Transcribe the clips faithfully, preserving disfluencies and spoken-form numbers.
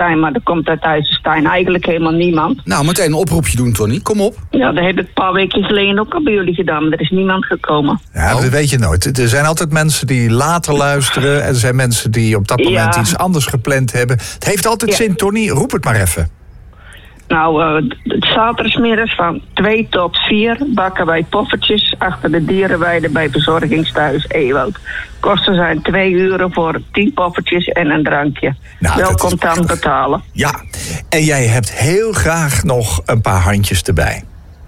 IJsselstein, maar er komt uit IJsselstein eigenlijk helemaal niemand. Nou, meteen een oproepje doen, Tony. Kom op. Ja, dat heb ik een paar weken geleden ook al bij jullie gedaan, maar er is niemand gekomen. Ja, dat weet je nooit. Er zijn altijd mensen die later luisteren. En er zijn mensen die op dat moment Ja. iets anders gepland hebben. Het heeft altijd Ja. zin, Tony. Roep het maar even. Nou, uh, het zaterdagmiddags van twee tot vier bakken wij poffertjes achter de dierenweide bij verzorgingsthuis Ewoud. Kosten zijn twee euro voor tien poffertjes en een drankje. Nou, Wel dat is contant prachtig. betalen. Ja, en jij hebt heel graag nog een paar handjes erbij.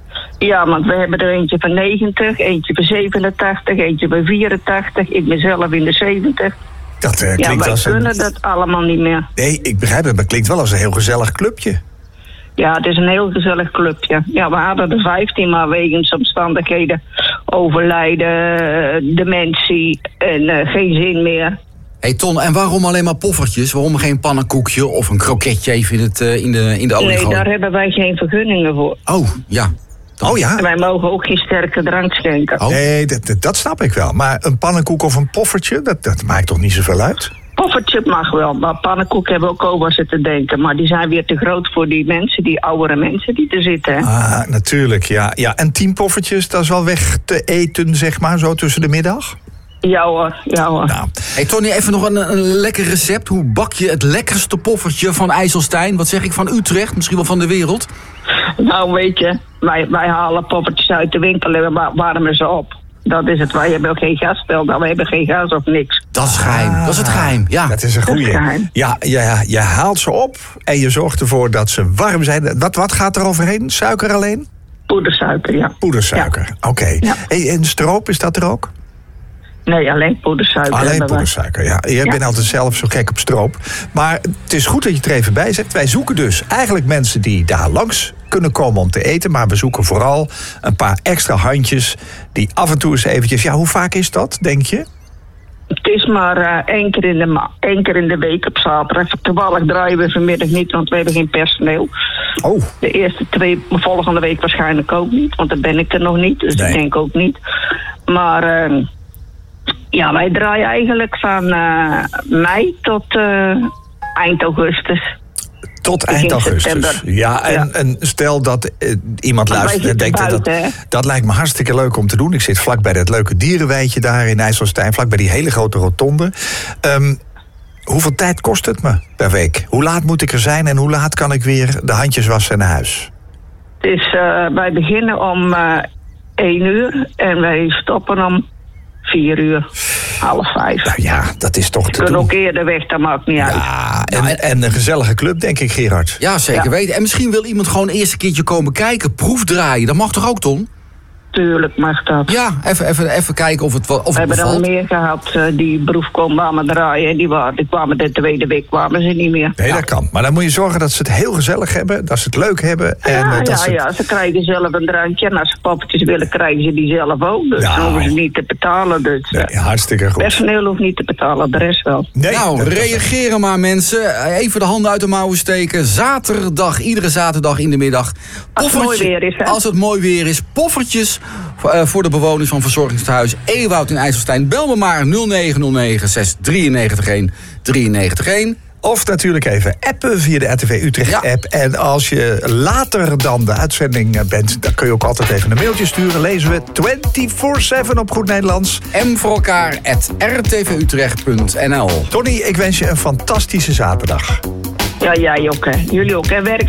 Ja, want we hebben er eentje van negentig, eentje van zevenentachtig, eentje van vierentachtig. Ik ben zelf in de zeventig. Dat uh, Ja, klinkt wij als een... kunnen dat allemaal niet meer. Nee, ik begrijp het, maar het klinkt wel als een heel gezellig clubje. Ja, het is een heel gezellig clubje. Ja, we hadden er vijftien, maar wegens omstandigheden, overlijden, eh, dementie en uh, geen zin meer. Hey Ton, en waarom alleen maar poffertjes? Waarom geen pannenkoekje of een kroketje even in, het, uh, in de, in de olie Nee, gooien? daar hebben wij geen vergunningen voor. Oh, ja. Dan- Oh ja? En wij mogen ook geen sterke drank schenken. Oh. Nee, dat, dat, dat snap ik wel. Maar een pannenkoek of een poffertje, dat, dat maakt toch niet zoveel uit? Poffertje mag wel, maar pannenkoek hebben we ook over zitten denken. Maar die zijn weer te groot voor die mensen, die oudere mensen die er zitten. Hè? Ah, natuurlijk, ja. ja. En tien poffertjes, dat is wel weg te eten, zeg maar, zo tussen de middag? Ja hoor, ja hoor. Nou, Hey Tony, even nog een, een lekker recept. Hoe bak je het lekkerste poffertje van IJsselstein? Wat zeg ik, van Utrecht? Misschien wel van de wereld? Nou weet je, wij, wij halen poffertjes uit de winkel en we warmen ze op. Dat is het, wij hebben ook geen gasspel, we hebben geen gas of niks. Dat is geheim. Dat is het geheim, ja. dat is een Dat is goeie. geheim. Ja, ja, je haalt ze op en je zorgt ervoor dat ze warm zijn. Wat, wat gaat er overheen? Suiker alleen? Poedersuiker, ja. Poedersuiker, oké. Ja. Hey, en stroop, is dat er ook? Nee, alleen poedersuiker. Alleen hebben wij. poedersuiker, ja. Jij Ja. bent altijd zelf zo gek op stroop. Maar het is goed dat je het er even bij zegt. Wij zoeken dus eigenlijk mensen die daar langs kunnen komen om te eten. Maar we zoeken vooral een paar extra handjes die af en toe eens eventjes... Ja, hoe vaak is dat, denk je? Het is maar uh, één, keer in de ma- één keer in de week op zaterdag. Toevallig draaien we vanmiddag niet, want we hebben geen personeel. Oh, De eerste twee, volgende week waarschijnlijk ook niet, want dan ben ik er nog niet, dus Nee. ik denk ook niet. Maar uh, ja, wij draaien eigenlijk van uh, mei tot uh, eind augustus. tot Begin eind augustus. september. Ja, en, Ja. en stel dat eh, iemand Maar wij luistert en zitten denkt... dat, buiten, hè? dat lijkt me hartstikke leuk om te doen. Ik zit vlak bij dat leuke dierenweidje daar in IJsselstein. Vlak bij die hele grote rotonde. Um, hoeveel tijd kost het me per week? Hoe laat moet ik er zijn en hoe laat kan ik weer de handjes wassen naar huis? Het is, uh, wij beginnen om uh, één uur en wij stoppen om vier uur, half vijf. Nou ja, dat is toch We te kunnen doen. ook eerder weg, dat maakt niet uit. Ja, en, en een gezellige club, denk ik, Gerard. Ja, zeker Ja. weten. En misschien wil iemand gewoon eerst een keertje komen kijken. Proefdraaien. Dat mag toch ook, Ton? Tuurlijk mag dat. Ja, even, even, even kijken of het, wel- of We het hebben er al bevalt. meer gehad uh, die beroep komen kwamen draaien. En die, waren, die kwamen de tweede week kwamen ze niet meer. Nee, dat kan. Maar dan moet je zorgen dat ze het heel gezellig hebben. Dat ze het leuk hebben. En, Ja, eh, dat ja, ze het- ja, ze krijgen zelf een drankje. En als ze poppetjes willen, krijgen ze die zelf ook. Dus Nou. dan hoeven ze niet te betalen. Dus uh, Nee, hartstikke goed. personeel hoeft niet te betalen, de rest wel. Nee, Nou, dat- dat- reageren maar mensen. Even de handen uit de mouwen steken. Zaterdag, iedere zaterdag in de middag. Als het mooi weer is, hè? Als het mooi weer is. Poffertjes uh, voor de bewoners van verzorgingstehuis Ewoud in IJsselstein. Bel me maar nul negen nul negen zes drie negen een drie negen een. Of natuurlijk even appen via de R T V Utrecht-app. En als je later dan de uitzending bent... dan kun je ook altijd even een mailtje sturen. Lezen we vierentwintig zeven op Goed Nederlands. M voor elkaar at r t v utrecht punt n l. Tony, ik wens je een fantastische zaterdag. Ja, jij ook, hè. Jullie ook, hè. Werk